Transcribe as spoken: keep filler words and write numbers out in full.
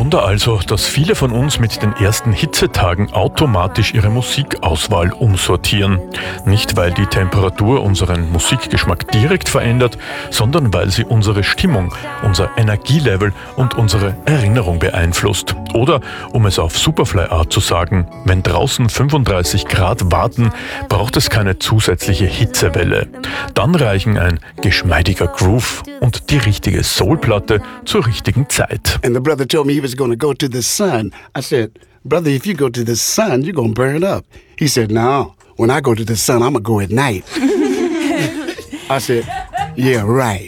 Wunder also, dass viele von uns mit den ersten Hitzetagen automatisch ihre Musikauswahl umsortieren. Nicht, weil die Temperatur unseren Musikgeschmack direkt verändert, sondern weil sie unsere Stimmung, unser Energielevel und unsere Erinnerung beeinflusst. Oder, um es auf Superfly-Art zu sagen, wenn draußen fünfunddreißig Grad warten, braucht es keine zusätzliche Hitzewelle. Dann reichen ein geschmeidiger Groove und die richtige Soulplatte zur richtigen Zeit. And the brother told me he was going to go to the sun. I said, brother, if you go to the sun, you're going to burn up. He said, no, when I go to the sun, I'm going to go at night. I said, yeah, right.